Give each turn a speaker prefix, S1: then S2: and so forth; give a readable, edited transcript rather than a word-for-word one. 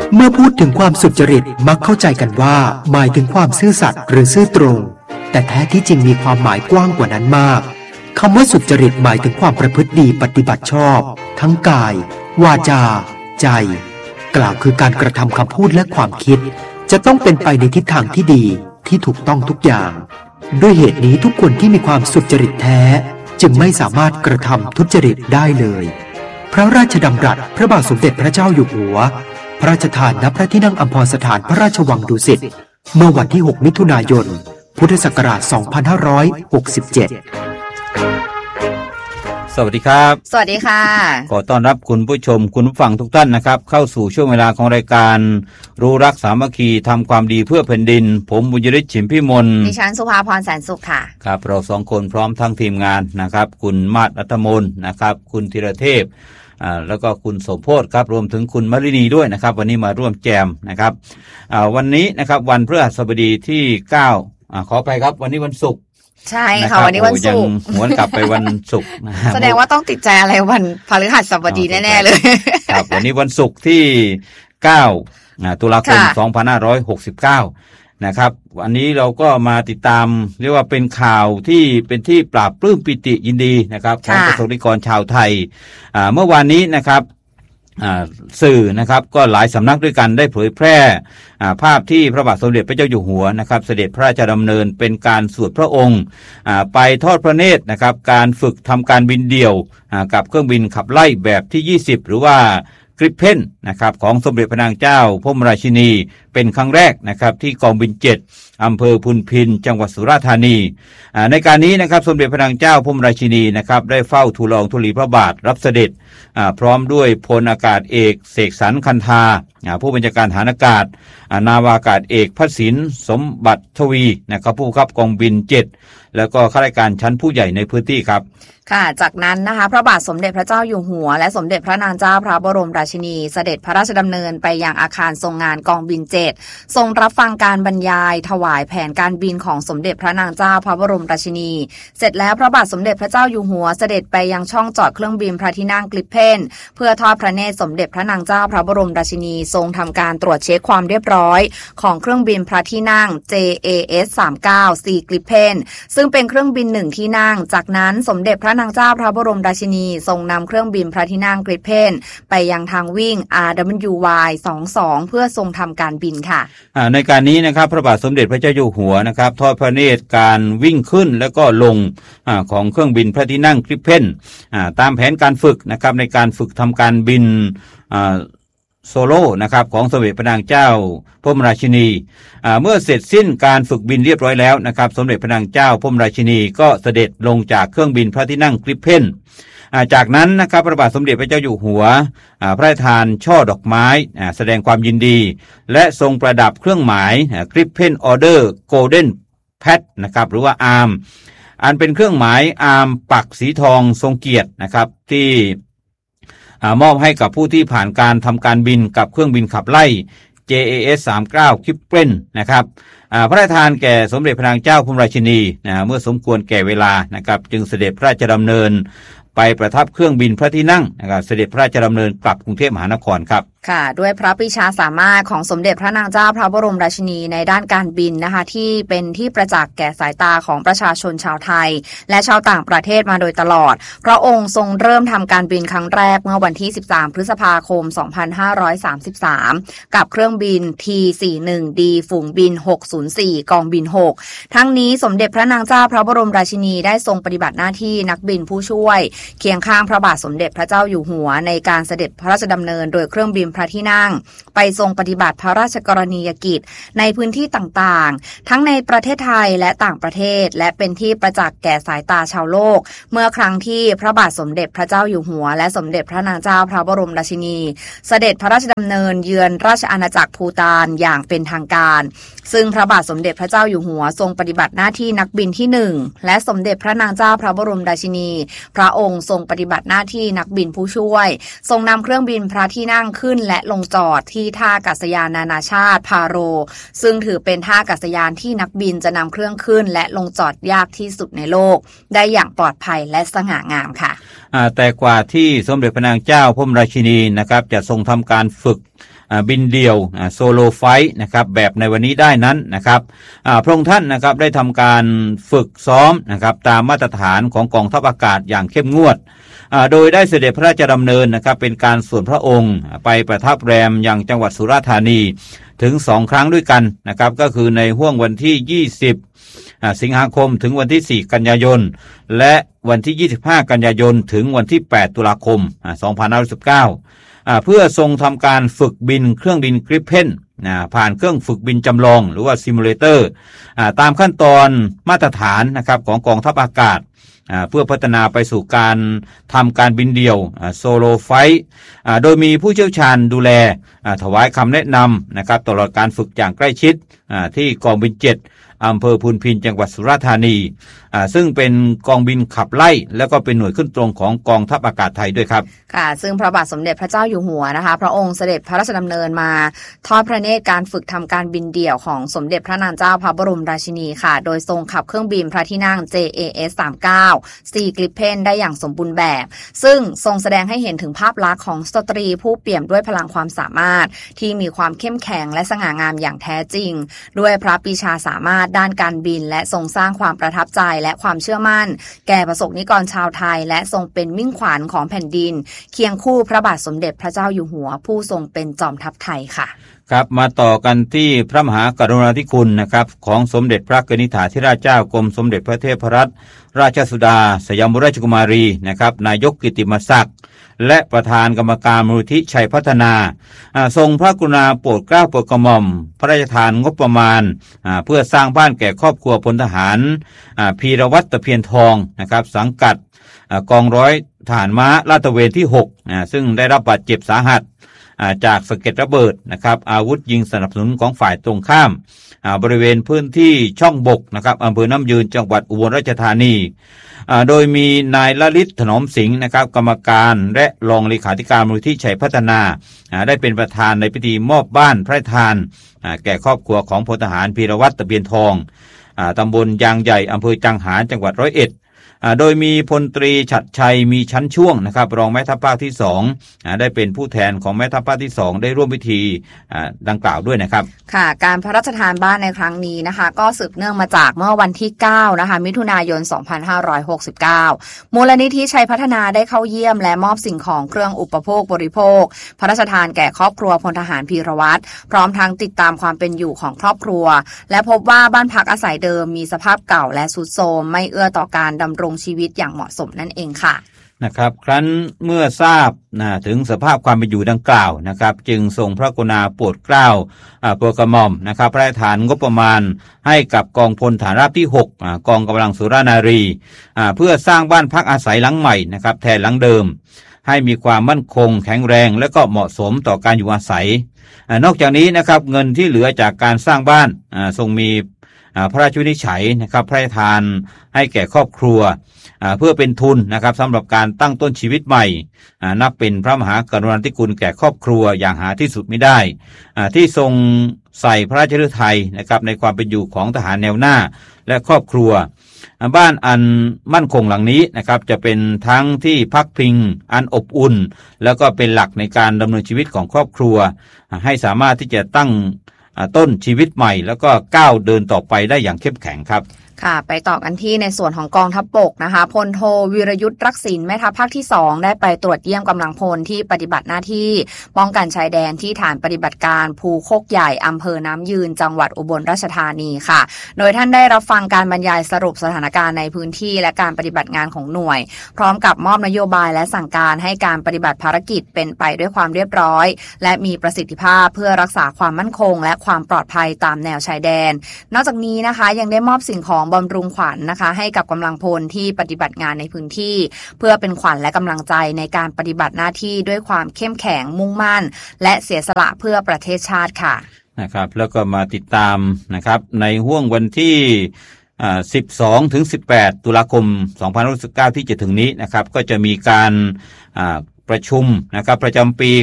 S1: เมื่อพูดถึงความสุจริตมักเข้าใจกันว่าหมายถึงความซื่อสัตย์หรือซื่อตรงแต่แท้ที่จริงมีความหมายกว้างกว่านั้นมากคำว่าสุจริตหมายถึงความประพฤติดีปฏิบัติชอบทั้งกายวาจาใจกล่าวคือการกระทำคำพูดและความคิดจะต้องเป็นไปในทิศทางที่ดีที่ถูกต้องทุกอย่างด้วยเหตุนี้ทุกคนที่มีความสุจริตแท้จึงไม่สามารถกระทำทุจริตได้เลยพระราชดำรัสพระบาทสมเด็จพระเจ้าอยู่หัวพระราชทานณพระที่นั่งอัมพรสถานพระราชวังดุสิตเมื่อวันที่ 6 มิถุนายน พุทธศักราช 2567
S2: สวัสดีครับ
S3: สวัสดีค่ะ
S2: ขอต้อนรับคุณผู้ชมคุณผู้ฟังทุกท่านนะครับเข้าสู่ช่วงเวลาของรายการรู้รักสามัคคีทำความดีเพื่อแผ่นดินผมบุญยฤทธิ์ฉิมพิมล
S3: ดิฉันสุภาพรแสนสุขค่ะ
S2: ครับเราสองคนพร้อมทั้งทีมงานนะครับคุณมาศ อัธมนต์นะครับคุณธีรเทพแล้วก็คุณสมโพธิ์ครับรวมถึงคุณมฤณีด้วยนะครับวันนี้มาร่วมแจมนะครับวันนี้นะครับวันพฤหัสบดีที่9ขอไปครับวันนี้วันศุกร์
S3: ใช่ค่ะวันนี้วันศุกร์
S2: หวนกลับไปวันศุกร์
S3: แสดงว่าต้องติดใจอะไรวันพฤหัสบดีแน่ๆเลย
S2: ครับวันนี้วันศุกร์ที่9ตุลาคม2569นะครับวันนี้เราก็มาติดตามเรียกว่าเป็นข่าวที่เป็นที่ปราบปลื้มปิติยินดีนะครับของประสบนิกรชาวไทยเมื่อวานนี้นะครับสื่อนะครับก็หลายสำนักด้วยกันได้เผยแพร่ภาพที่พระบาทสมเด็จพระเจ้าอยู่หัวนะครับเสด็จพระราชดำเนินเป็นการสวดพระองค์ไปทอดพระเนตรนะครับการฝึกทำการบินเดี่ยวกับเครื่องบินขับไล่แบบที่20หรือว่ากริปเพนนะครับของสมเด็จพระนางเจ้าพระบรมราชินีเป็นครั้งแรกนะครับที่กองบิน7อำเภอพุนพินจังหวัดสุราษฎร์ธานีในการนี้นะครับสมเด็จพระนางเจ้าพระบรมราชินีนะครับได้เฝ้าทูลละอองธุลีพระบาทรับเสด็จพร้อมด้วยพลอากาศเอกเสกสรรคันธาผู้บัญชาการทหารอากาศนาวาอากาศเอกพระสินสมบัติทวีนะครับผู้บังคับกองบิน7แล้วก็ข้าราชการชั้นผู้ใหญ่ในพื้นที่ครับ
S3: ค่ะจากนั้นนะคะพระบาทสมเด็จพระเจ้าอยู่หัวและสมเด็จพระนางเจ้าพระบรมราชินีเสด็จพระราชดำเนินไปยังอาคารทรงงานกองบิน7ทรงรับฟังการบรรยายถวายแผนการบินของสมเด็จพระนางเจ้าพระบรมราชินีเสร็จแล้วพระบาทสมเด็จพระเจ้าอยู่หัวเสด็จไปยังช่องจอดเครื่องบินพระที่นั่งกลิปเพนเพื่อทอดพระเนตรสมเด็จพระนางเจ้าพระบรมราชินีทรงทำการตรวจเช็คความเรียบร้อยของเครื่องบินพระที่นั่ง JAS 39 C กลิปเพนซึ่งเป็นเครื่องบิน1ที่นั่งจากนั้นสมเด็จพระนางเจ้าพระบรมราชินีทรงนำเครื่องบินพระที่นั่งกริปเพนไปยังทางวิ่ง RWY 22เพื่อทรงทำการบินค่ะ
S2: ในการนี้นะครับพระบาทสมเด็จพระเจ้าอยู่หัวนะครับทอดพระเนตรการวิ่งขึ้นแล้วก็ลงของเครื่องบินพระที่นั่งกริปเพนตามแผนการฝึกนะครับในการฝึกทำการบินโซโล่นะครับของสมเด็จพระนางเจ้าพระบรมราชินีเมื่อเสร็จสิ้นการฝึกบินเรียบร้อยแล้วนะครับสมเด็จพระนางเจ้าพระบรมราชินีก็เสด็จลงจากเครื่องบินพระที่นั่งกริปเพนจากนั้นนะครับพระบาทสมเด็จพระเจ้าอยู่หัวพระราชทานช่อดอกไม้แสดงความยินดีและทรงประดับเครื่องหมายกริปเพนออเดอร์โกลเด้นแพทนะครับหรือว่าอาร์มอันเป็นเครื่องหมายอาร์มปักสีทองทรงเกียรตินะครับที่มอบให้กับผู้ที่ผ่านการทำการบินกับเครื่องบินขับไล่ JAS 39 Gripen นะครับพระราชทานแก่สมเด็จพระนางเจ้าพระบรมราชินีเมื่อสมควรแก่เวลานะครับจึงเสด็จพระราชดำเนินไปประทับเครื่องบินพระที่นั่งนะครับเสด็จพระราชดำเนินกลับกรุงเทพมหานครครับ
S3: ค่ะด้วยพระปรีชาสามารถของสมเด็จพระนางเจ้าพระบรมราชินีในด้านการบินนะคะที่เป็นที่ประจักษ์แก่สายตาของประชาชนชาวไทยและชาวต่างประเทศมาโดยตลอดพระองค์ทรงเริ่มทำการบินครั้งแรกเมื่อวันที่13พฤษภาคม2533กับเครื่องบิน T41D ฝูงบิน604กองบิน6ทั้งนี้สมเด็จพระนางเจ้าพระบรมราชินีได้ทรงปฏิบัติหน้าที่นักบินผู้ช่วยเคียงข้างพระบาทสมเด็จพระเจ้าอยู่หัวในการเสด็จพระราชดำเนินโดยเครื่องบินพระที่นั่งไปทรงปฏิบัติพระราชกรณียกิจในพื้นที่ต่างๆทั้งในประเทศไทยและต่างประเทศและเป็นที่ประจักษ์แก่สายตาชาวโลกเมื่อครั้งที่พระบาทสมเด็จพระเจ้าอยู่หัวและสมเด็จพระนางเจ้าพระบรมราชินีเสด็จพระราชดำเนินเยือนราชอาณาจักรภูฏานอย่างเป็นทางการซึ่งพระบาทสมเด็จพระเจ้าอยู่หัวทรงปฏิบัติหน้าที่นักบินที่1และสมเด็จพระนางเจ้าพระบรมราชินีพระองค์ทรงปฏิบัติหน้าที่นักบินผู้ช่วยทรงนำเครื่องบินพระที่นั่งขึ้นและลงจอดที่ท่าอากาศยานนานาชาติพาโรซึ่งถือเป็นท่าอากาศยานที่นักบินจะนำเครื่องขึ้นและลงจอดยากที่สุดในโลกได้อย่างปลอดภัยและสง่างามค่ะ
S2: แต่กว่าที่สมเด็จพระนางเจ้าพระบรมราชินีนะครับจะทรงทำการฝึกบินเดี่ยวโซโลไฟท์นะครับแบบในวันนี้ได้นั้นนะครับพระองค์ท่านนะครับได้ทำการฝึกซ้อมนะครับตามมาตรฐานของกองทัพอากาศอย่างเข้มงวดโดยได้เสด็จพระราชดำเนินนะครับเป็นการส่วนพระองค์ไปประทับแรมยังจังหวัดสุราษฎร์ธานีถึง2ครั้งด้วยกันนะครับก็คือในห้วงวันที่20สิงหาคมถึงวันที่4กันยายนและวันที่25กันยายนถึงวันที่8ตุลาคม2519เพื่อทรงทำการฝึกบินเครื่องบินกริปเพนผ่านเครื่องฝึกบินจำลองหรือว่าซิมูเลเตอร์ตามขั้นตอนมาตรฐานนะครับของกองทัพอากาศเพื่อพัฒนาไปสู่การทำการบินเดี่ยวโซโลไฟท์โดยมีผู้เชี่ยวชาญดูแลถวายคำแนะนำนะครับตลอดการฝึกอย่างใกล้ชิดที่กองบิน7อำเภอพูนพินจังหวัดสุราษฎร์ธานีซึ่งเป็นกองบินขับไล่แล้วก็เป็นหน่วยขึ้นตรงของกองทัพอากาศไทยด้วยครับ
S3: ค่ะซึ่งพระบาทสมเด็จพระเจ้าอยู่หัวนะคะพระองค์เสด็จพระราชดำเนินมาทอดพระเนตรการฝึกทำการบินเดี่ยวของสมเด็จพระนางเจ้าพระบรมราชินีค่ะโดยทรงขับเครื่องบินพระที่นั่ง JAS 39 4 Gripen ได้อย่างสมบูรณ์แบบซึ่งทรงแสดงให้เห็นถึงภาพลักษณ์ของสตรีผู้เปี่ยมด้วยพลังความสามารถที่มีความเข้มแข็งและสง่างามอย่างแท้จริงด้วยพระปรีชาสามารถด้านการบินและทรงสร้างความประทับใจและความเชื่อมั่นแก่ประสบนิกรชาวไทยและทรงเป็นมิ่งขวัญของแผ่นดินเคียงคู่พระบาทสมเด็จพระเจ้าอยู่หัวผู้ทรงเป็นจอมทัพไทยค่ะ
S2: ครับมาต่อกันที่พระมหากรุณาธิคุณนะครับของสมเด็จพระกนิษฐาธิราชเจ้ากรมสมเด็จพระเทพรัตนราชสุดาสยามบรมราชกุมารีนะครับนายกกิตติมศักดิ์และประธานกรรมการมูลนิธิชัยพัฒนาทรงพระกรุณาโปรดเกล้าโปรดกระหม่อมพระราชทานงบประมาณเพื่อสร้างบ้านแก่ครอบครัวพลทหารพีรวัตรตะเพียนทองนะครับสังกัดกองร้อยทหารม้าลาดตระเวนที่6ซึ่งได้รับบาดเจ็บสาหัสจากสะเก็ดระเบิดนะครับอาวุธยิงสนับสนุนของฝ่ายตรงข้ามบริเวณพื้นที่ช่องบกนะครับอำเภอน้ำยืนจังหวัดอุบลราชธานีโดยมีนายลลิตถนอมสิงห์นะครับกรรมการและรองเลขาธิการมูลนิธิชัยพัฒนาได้เป็นประธานในพิธีมอบบ้านพระราชทานแก่ครอบครัวของพลทหารพีรวัตรตะเพียนทองตำบลยางใหญ่อำเภอจังหารจังหวัด101โดยมีพลตรีฉัตรชัยมีชั้นช่วงนะครับรองแม่ทัพภาคที่2ได้เป็นผู้แทนของแม่ทัพภาคที่2ได้ร่วมพิธีดังกล่าวด้วยนะครับ
S3: ค่ะการพระราชทานบ้านในครั้งนี้นะคะก็สืบเนื่องมาจากเมื่อวันที่9นะคะมิถุนายน2569มูลนิธิชัยพัฒนาได้เข้าเยี่ยมและมอบสิ่งของเครื่องอุปโภคบริโภคพระราชทานแก่ครอบครัวพลทหารพีรวัตรพร้อมทั้งติดตามความเป็นอยู่ของครอบครัวและพบว่าบ้านพักอาศัยเดิมมีสภาพเก่าและทรุดโทรมไม่เอื้อต่อการดำรงชีวิตอย่างเหมาะสมนั่นเองค่ะ
S2: นะครับครั้นเมื่อทราบถึงสภาพความเป็นอยู่ดังกล่าวนะครับจึงทรงพระกรุณาโปรดเกล้าโปรดกระหม่อมนะครับพระราชทานงบประมาณให้กับกองพลฐานราบที่6กองกำลังสุรานารีเพื่อสร้างบ้านพักอาศัยหลังใหม่นะครับแทนหลังเดิมให้มีความมั่นคงแข็งแรงและก็เหมาะสมต่อการอยู่อาศัยนอกจากนี้นะครับเงินที่เหลือจากการสร้างบ้านทรงมีพระราชวินิจฉัยนะครับพระราชทานให้แก่ครอบครัวเพื่อเป็นทุนนะครับสำหรับการตั้งต้นชีวิตใหม่นับเป็นพระมหากรุณาธิคุณแก่ครอบครัวอย่างหาที่สุดไม่ได้ที่ทรงใส่พระราชฤทัยนะครับในความเป็นอยู่ของทหารแนวหน้าและครอบครัวบ้านอันมั่นคงหลังนี้นะครับจะเป็นทั้งที่พักพิงอันอบอุ่นแล้วก็เป็นหลักในการดำเนินชีวิตของครอบครัวให้สามารถที่จะตั้งต้นชีวิตใหม่แล้วก็ก้าวเดินต่อไปได้อย่างเข้มแข็งครับ
S3: ค่ะไปต่อกันที่ในส่วนของกองทัพบกนะคะพลโทวีรยุทธรักษิณแม่ทัพภาคที่2ได้ไปตรวจเยี่ยมกำลังพลที่ปฏิบัติหน้าที่ป้องกันชายแดนที่ฐานปฏิบัติการภูโคกใหญ่อำเภอน้ำยืนจังหวัดอุบลราชธานีค่ะโดยท่านได้รับฟังการบรรยายสรุปสถานการณ์ในพื้นที่และการปฏิบัติงานของหน่วยพร้อมกับมอบนโยบายและสั่งการให้การปฏิบัติภารกิจเป็นไปด้วยความเรียบร้อยและมีประสิทธิภาพเพื่อรักษาความมั่นคงและความปลอดภัยตามแนวชายแดนนอกจากนี้นะคะยังได้มอบสิ่งของบำรุงขวัญนะคะให้กับกำลังพลที่ปฏิบัติงานในพื้นที่เพื่อเป็นขวัญและกำลังใจในการปฏิบัติหน้าที่ด้วยความเข้มแข็งมุ่งมั่นและเสียสละเพื่อประเทศชาติค่ะ
S2: นะครับแล้วก็มาติดตามนะครับในห้วงวันที่12 ถึง 18 ตุลาคม 2519 ที่จะถึงนี้นะครับก็จะมีการประชุมนะครับประจำปี